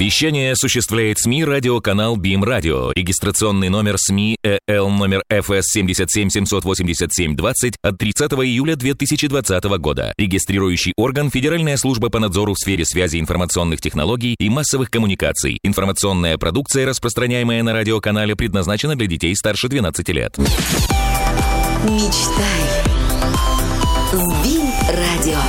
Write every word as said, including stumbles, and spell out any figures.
Вещание осуществляет СМИ радиоканал БИМ Радио. Регистрационный номер СМИ ЭЛ номер эф эс семь семь семь восемь семь двадцать от тридцатого июля две тысячи двадцатого года. Регистрирующий орган Федеральная служба по надзору в сфере связи информационных технологий и массовых коммуникаций. Информационная продукция, распространяемая на радиоканале, предназначена для детей старше двенадцати лет. Мечтай. БИМ Радио.